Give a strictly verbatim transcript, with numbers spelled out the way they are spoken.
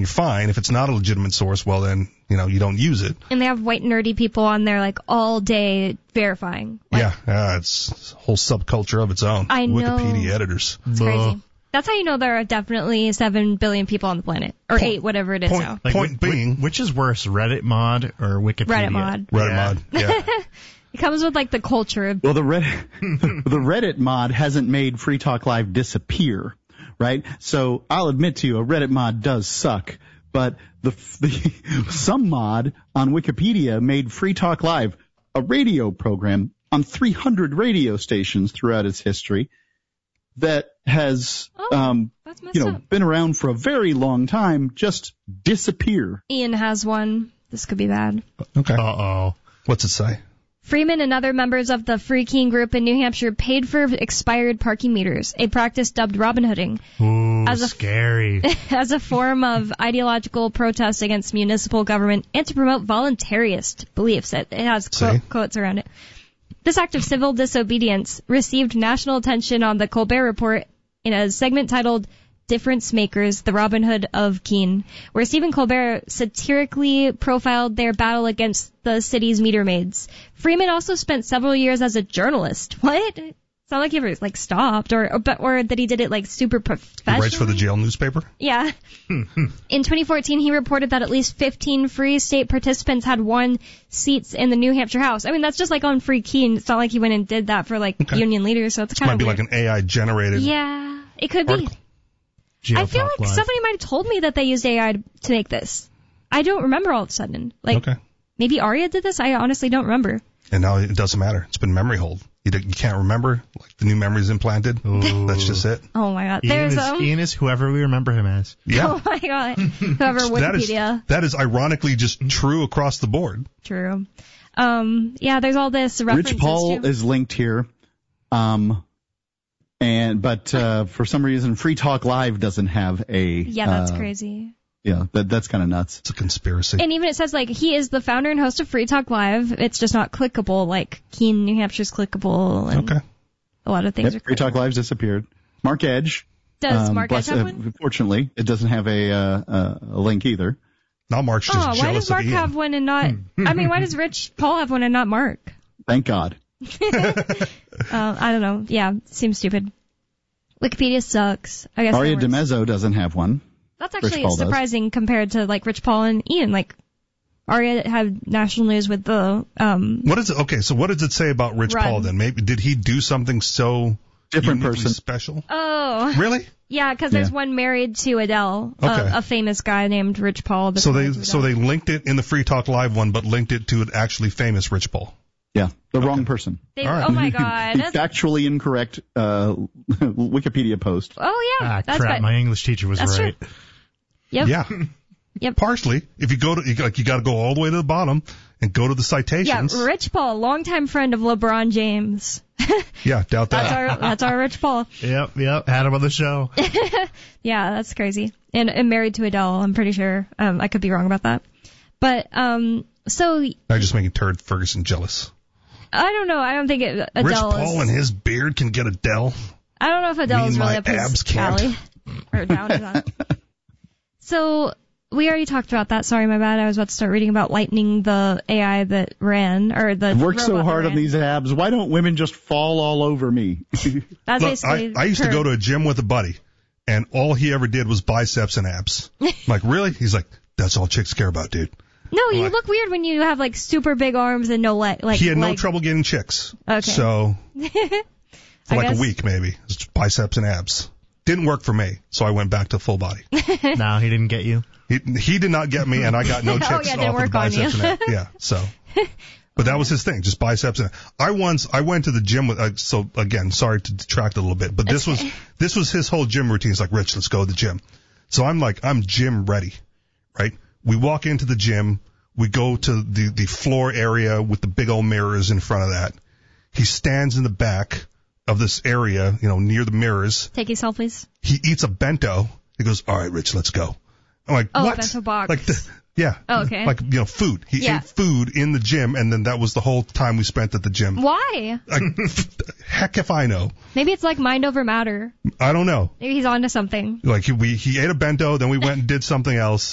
you're fine. If it's not a legitimate source, well then, you know, you don't use it. And they have white nerdy people on there like all day verifying. Like, yeah, yeah, it's a whole subculture of its own. I know. Wikipedia editors. It's crazy. That's how you know there are definitely seven billion people on the planet. Or point, eight, whatever it is point, now. Like, point which, being... Which is worse, Reddit mod or Wikipedia? Reddit mod. Reddit yeah. mod, yeah. It comes with like the culture of... Well, the Reddit, the Reddit mod hasn't made Free Talk Live disappear, right? So I'll admit to you, a Reddit mod does suck. But the, the some mod on Wikipedia made Free Talk Live a radio program on three hundred radio stations throughout its history that has, oh, um, that's you know, up. been around for a very long time, just disappear. Ian has one. This could be bad. Okay. Uh-oh. What's it say? Freeman and other members of the Free Keene group in New Hampshire paid for expired parking meters, a practice dubbed Robin Hooding. Ooh, as a, scary. As a form of ideological protest against municipal government and to promote voluntarist beliefs. It, it has quote, quotes around it. This act of civil disobedience received national attention on the Colbert Report in a segment titled Difference Makers, the Robin Hood of Keene, where Stephen Colbert satirically profiled their battle against the city's meter maids. Freeman also spent several years as a journalist. What? It's not like he ever like stopped, or or, or that he did it like super professionally. He writes for the jail newspaper? Yeah. In twenty fourteen, he reported that at least fifteen Free State participants had won seats in the New Hampshire House. I mean, that's just like on Free Keene. It's not like he went and did that for like okay. union leaders, so it's kind Might of be weird. like an A I generated. Yeah, it could article. be. Jail I feel Talk like Live. somebody might have told me that they used A I to make this. I don't remember all of a sudden. Like, okay. maybe Arya did this? I honestly don't remember. And now it doesn't matter. It's been memory hold. You, d- you can't remember, like the new memory's implanted. Ooh. That's just it. Oh my god. Ian There's is, um Ian is whoever we remember him as. Yeah. Oh my god. Whoever That is, Wikipedia. that is ironically just true across the board. True. Um yeah, there's all this references Rich Paul to. is linked here. Um, and, but, uh, for some reason, Free Talk Live doesn't have a, Yeah, that's uh, crazy. Yeah, that, that's kind of nuts. It's a conspiracy. And even it says, like, he is the founder and host of Free Talk Live. It's just not clickable, like Keene, New Hampshire's clickable, and Okay. a lot of things Yep, are Free clickable. Talk Live's disappeared. Mark Edge. Does um, Mark bless- Edge have uh, one? Fortunately, it doesn't have a, uh, uh, a link either. Now Mark's just Oh, why jealous does Mark of Ian. have one and not... I mean, why does Rich Paul have one and not Mark? Thank God. Uh, I don't know. Yeah, seems stupid. Wikipedia sucks. I guess that Aria works. DeMezzo doesn't have one. That's Rich actually Paul does. surprising compared to like Rich Paul and Ian. Like Aria had national news with the um. What is it? Okay, so what does it say about Rich Run. Paul then? Maybe did he do something so Different uniquely person. special? Oh. Really? Yeah, because there's Yeah. one married to Adele, Okay. a, a famous guy named Rich Paul. that's So they married to so Adele. they linked it in the Free Talk Live one, but linked it to an actually famous Rich Paul. Yeah, the wrong person. They- All right. Oh my god. The That's, factually incorrect uh, Wikipedia post. oh yeah. Ah, that's crap, bad. my English teacher was That's right. true. Yep. Yeah. Yep. Partially, if you go to you, like you got to go all the way to the bottom and go to the Yeah, citations. Rich Paul, longtime friend of LeBron James. Yeah, doubt That's that. our that's our Rich Paul. Yep, yep, had him on the show. Yeah, that's crazy. And, and married to Adele, I'm pretty sure. Um, I could be wrong about that. But um, so I'm just making Turd Ferguson jealous. I don't know. I don't think it, Adele Rich is. Paul and his beard can get Adele. I don't know if Adele is mean really my up his abs can't. alley or down his alley. So we already talked about that. Sorry, my bad. I was about to start reading about Lightning, the A I that ran, or the I've worked so robot that hard on ran. these abs. Why don't women just fall all over me? That's Look, I, basically. I used to her. go to a gym with a buddy, and all he ever did was biceps and abs. I'm like, really? He's like, that's all chicks care about, dude. No, you Like- look weird when you have like super big arms and no leg. Like He had no leg. trouble getting chicks. Okay. So, for I like guess. a week maybe, it's biceps and abs. Didn't work for me, so I went back to full body. No, he didn't get you. He, he did not get me, and I got no Oh, chicks yeah, it didn't off of the work on biceps you. and abs. Yeah, so. But that was his thing, just biceps and I once I went to the gym with uh, so again, sorry to detract a little bit, but this That's was okay. this was his whole gym routine. He's like, Rich, let's go to the gym. So I'm like, I'm gym ready, right? We walk into the gym, we go to the the floor area with the big old mirrors in front of that. He stands in the back of this area, you know, near the mirrors. Take your selfies. He eats a bento. He goes, all right, Rich, let's go. I'm like, Oh, what? bento box. Like, the, yeah. Oh, okay. Like, you know, food. He Yeah. ate food in the gym, and then that was the whole time we spent at the gym. Why? Like, heck if I know. Maybe it's like mind over matter. I don't know. Maybe he's onto something. Like, he, we, he ate a bento, then we went and did something else.